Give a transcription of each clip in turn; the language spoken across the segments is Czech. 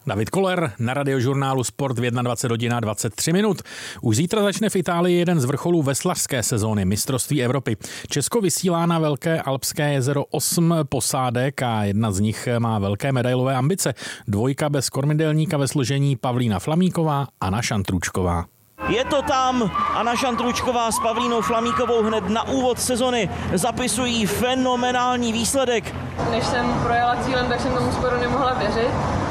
David Koller na Radiožurnálu Sport v 21 hodin 23 minut. Už zítra začne v Itálii jeden z vrcholů veslařské sezóny mistrovství Evropy. Česko vysílá na Velké Alpské jezero 8 posádek a jedna z nich má velké medailové ambice. Dvojka bez kormidelníka ve složení Pavlína Flamíková, Anna Šantručková. Je to tam, Anna Šantručková s Pavlínou Flamíkovou hned na úvod sezony zapisují fenomenální výsledek. Než jsem projela cílem, tak jsem tomu skoro nemohla věřit,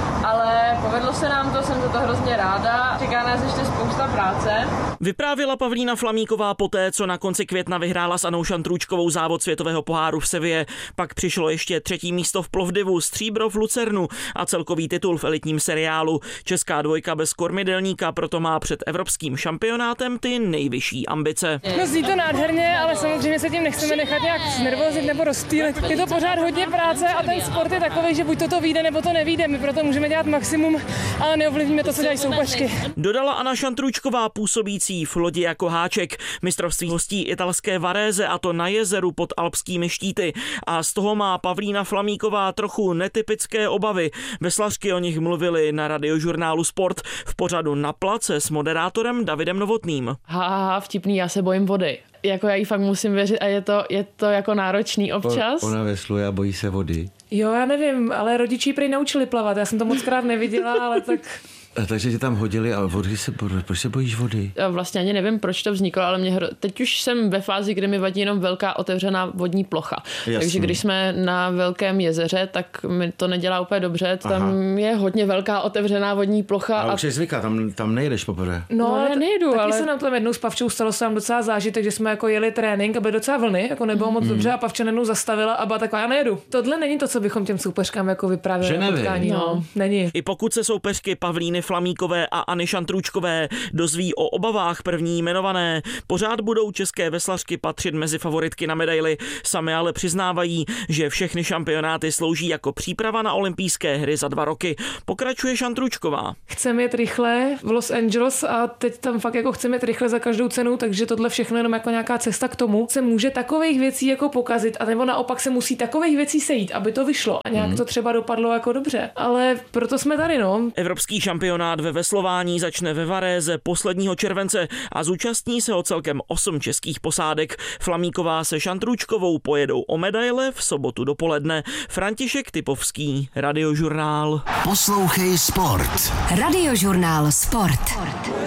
ale povedlo se nám to, jsem za to hrozně ráda. Čeká nás ještě spousta práce. Vyprávěla Pavlína Flamíková poté, co na konci května vyhrála s Annou Šantručkovou závod světového poháru v Seville. Pak přišlo ještě 3. místo v Plovdivu, stříbro v Lucernu a celkový titul v elitním seriálu. Česká dvojka bez kormidelníka proto má před evropským šampionátem ty nejvyšší ambice. No zní to nádherně, ale samozřejmě se tím nechceme nechat nějak znervozit nebo rozptýlit. Je to pořád hodně práce a ten sport je takový, že buď to vyjde, nebo to nevyjde. My proto můžeme dělat maximum, ale neovlivníme to, co dělají soupeřky. Dodala Anna Šantručková, působící v lodi jako háček. Mistrovství hostí italské Varese, a to na jezeru pod alpskými štíty. A z toho má Pavlína Flamíková trochu netypické obavy. Veslařky o nich mluvili na Radiožurnálu Sport v pořadu Na place s moderátorem Davidem Novotným. Vtipný, já se bojím vody. Jako já jí fakt musím věřit a je to jako náročný občas. Ona vesluje a bojí se vody. Jo, já nevím, ale rodiči prý naučili plavat. Já jsem to moc krát neviděla, ale tak... Takže tě tam hodili a proč se bojíš vody? Já vlastně ani nevím, proč to vzniklo, ale teď už jsem ve fázi, kdy mi vadí jenom velká otevřená vodní plocha. Jasný. Takže když jsme na velkém jezeře, tak mi to nedělá úplně dobře. Tam je hodně velká otevřená vodní plocha. A už je zvyká, tam nejdeš poprvé. No, nejdu, taky ale... se nám tam jednou s Pavčou stalo se nám docela zážitek, že jsme jako jeli trénink a byly docela vlny, jako nebylo moc dobře a Pavča jednou zastavila a byla taková, já nejedu. Tohle není to, co bychom těm soupeřkám jako vyprávěli na potkání. No, není. I pokud se soupeřky Pavlíny Flamíkové a Anny Šantručkové dozví o obavách první jmenované, pořád budou české veslařky patřit mezi favoritky na medaily. Sami ale přiznávají, že všechny šampionáty slouží jako příprava na olympijské hry za 2 roky. Pokračuje Šantručková. Chceme jet rychle v Los Angeles a teď tam fakt jako chceme jet rychle za každou cenu, takže tohle všechno jenom jako nějaká cesta k tomu. Se může takových věcí jako pokazit a nebo naopak se musí takových věcí sejít, aby to vyšlo a nějak to třeba dopadlo jako dobře. Ale proto jsme tady, no. Evropský šampionát ve veslování začne ve Varese posledního července a zúčastní se ho celkem 8 českých posádek. Flamíková se Šantručkovou pojedou o medaile v sobotu dopoledne. František Typovský, Radiožurnál. Poslouchej Sport. Radiožurnál Sport.